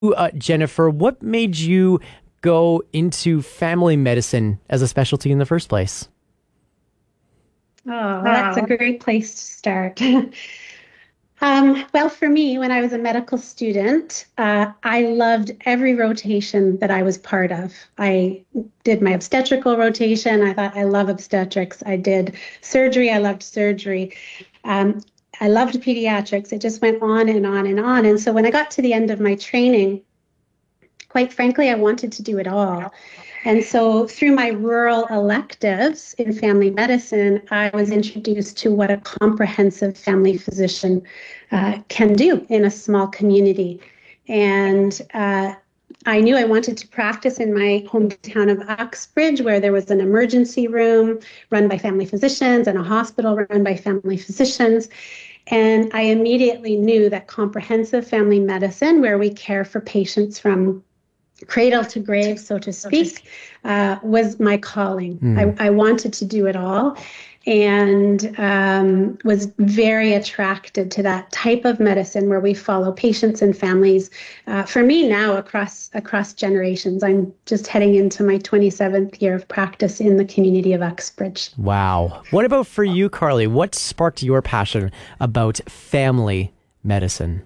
Jennifer, what made you go into family medicine as a specialty in the first place? Oh, that's a great place to start. Well, for me, when I was a medical student, I loved every rotation that I was part of. I did my obstetrical rotation. I thought I love obstetrics. I did surgery. I loved surgery. Um, I loved pediatrics. It just went on and on and on. And so when I got to the end of my training, quite frankly, I wanted to do it all. And so through my rural electives in family medicine, I was introduced to what a comprehensive family physician can do in a small community. And I knew I wanted to practice in my hometown of Uxbridge, where there was an emergency room run by family physicians and a hospital run by family physicians. And I immediately knew that comprehensive family medicine, where we care for patients from cradle to grave, so to speak, was my calling. I wanted to do it all and was very attracted to that type of medicine where we follow patients and families. For me now, across generations, I'm just heading into my 27th year of practice in the community of Uxbridge. Wow. What about for you, Carly? What sparked your passion about family medicine?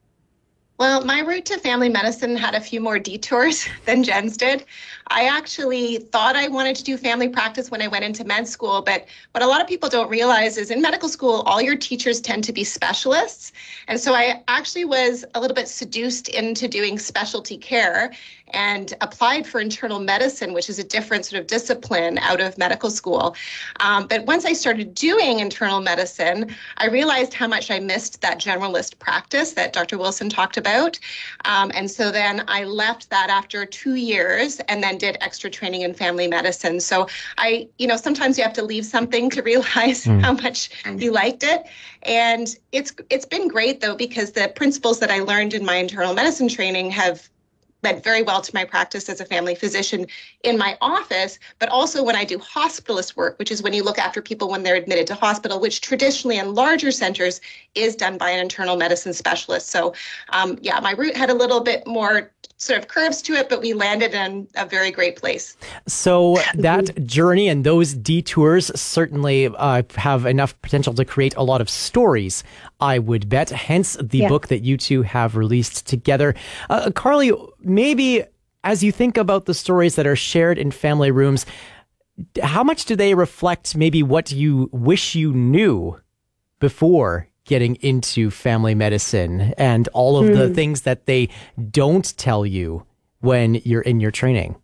Well, my route to family medicine had a few more detours than Jen's did. I actually thought I wanted to do family practice when I went into med school, but what a lot of people don't realize is in medical school, all your teachers tend to be specialists. And so I actually was a little bit seduced into doing specialty care and applied for internal medicine, which is a different sort of discipline out of medical school. But once I started doing internal medicine, I realized how much I missed that generalist practice that Dr. Wilson talked about. And so then I left that after 2 years and then did extra training in family medicine. So sometimes you have to leave something to realize how much you liked it. And it's been great though, because the principles that I learned in my internal medicine training have led very well to my practice as a family physician in my office, but also when I do hospitalist work, which is when you look after people when they're admitted to hospital, which traditionally in larger centers is done by an internal medicine specialist. So my route had a little bit more sort of curves to it, but we landed in a very great place. So that journey and those detours certainly have enough potential to create a lot of stories, I would bet, hence the book that you two have released together. Carly, maybe as you think about the stories that are shared in family rooms, how much do they reflect maybe what you wish you knew before getting into family medicine and all of the things that they don't tell you when you're in your training?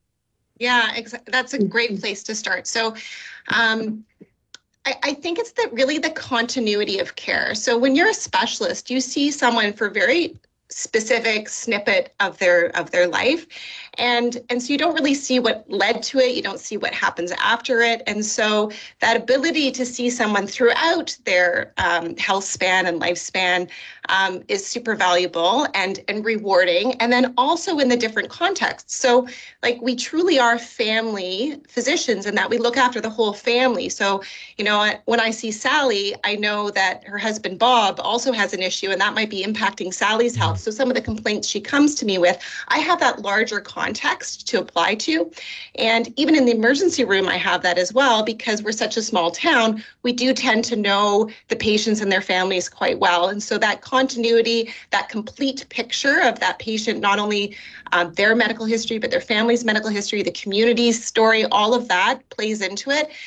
Yeah, that's a great place to start. So I think it's really the continuity of care. So when you're a specialist, you see someone for very specific snippet of their life. And so you don't really see what led to it. You don't see what happens after it. And so that ability to see someone throughout their health span and lifespan is super valuable and rewarding. And then also in the different contexts. So like we truly are family physicians in that we look after the whole family. So, when I see Sally, I know that her husband, Bob, also has an issue and that might be impacting Sally's health. So some of the complaints she comes to me with, I have that larger context to apply to. And even in the emergency room, I have that as well, because we're such a small town, we do tend to know the patients and their families quite well. And so that continuity, that complete picture of that patient, not only their medical history, but their family's medical history, the community's story, all of that plays into it.